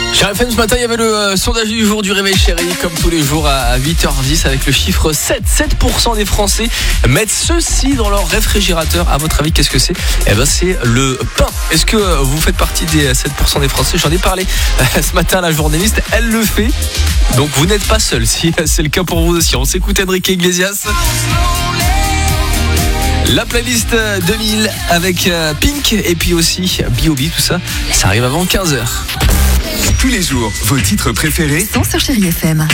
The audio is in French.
Chérie FM, ce matin, il y avait le sondage du jour du Réveil Chéri, comme tous les jours à 8h10 avec le chiffre 7. 7% des Français mettent ceci dans leur réfrigérateur. À votre avis, qu'est-ce que c'est ? Eh ben, c'est le pain. Est-ce que vous faites partie des 7% des Français ? J'en ai parlé ce matin à la journaliste, elle le fait. Donc vous n'êtes pas seul, si c'est le cas pour vous aussi. On s'écoute Enrique Iglesias. La playlist 2000 avec Pink et puis aussi B.O.B, tout ça, ça arrive avant 15h. Tous les jours, vos titres préférés sont sur Chérie FM.